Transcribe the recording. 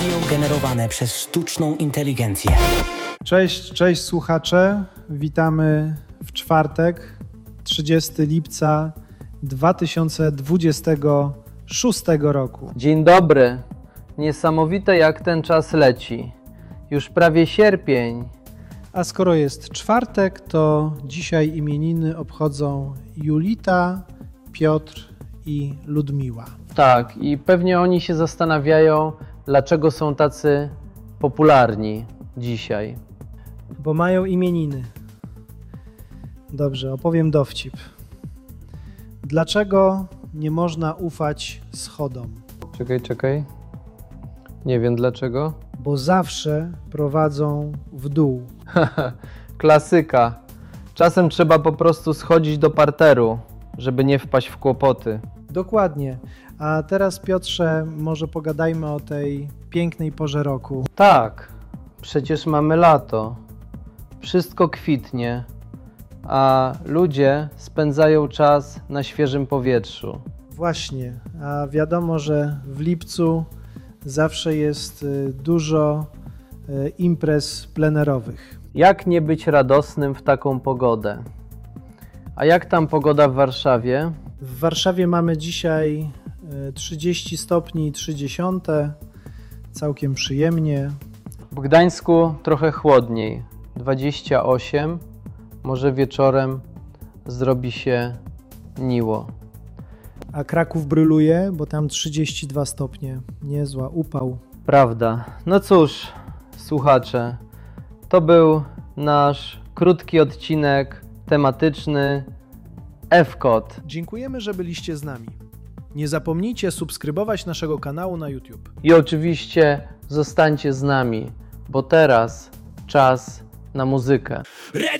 generowane przez sztuczną inteligencję. Cześć słuchacze, witamy w czwartek, 30 lipca 2026 roku. Dzień dobry. Niesamowite jak ten czas leci. Już prawie sierpień. A skoro jest czwartek, to dzisiaj imieniny obchodzą Julita, Piotr i Ludmiła. Tak, i pewnie oni się zastanawiają, dlaczego są tacy popularni dzisiaj. Bo mają imieniny. Dobrze, opowiem dowcip. Dlaczego nie można ufać schodom? Czekaj. Nie wiem dlaczego. Bo zawsze prowadzą w dół. Klasyka. Czasem trzeba po prostu schodzić do parteru, żeby nie wpaść w kłopoty. Dokładnie. A teraz, Piotrze, może pogadajmy o tej pięknej porze roku. Tak, przecież mamy lato. Wszystko kwitnie, a ludzie spędzają czas na świeżym powietrzu. Właśnie, a wiadomo, że w lipcu zawsze jest dużo imprez plenerowych. Jak nie być radosnym w taką pogodę? A jak tam pogoda w Warszawie? W Warszawie mamy dzisiaj 30 stopni i 30, całkiem przyjemnie. W Gdańsku trochę chłodniej, 28, może wieczorem zrobi się niło. A Kraków bryluje, bo tam 32 stopnie, niezła upał. Prawda. No cóż, słuchacze, to był nasz krótki odcinek tematyczny F-Kod. Dziękujemy, że byliście z nami. Nie zapomnijcie subskrybować naszego kanału na YouTube. I oczywiście zostańcie z nami, bo teraz czas na muzykę.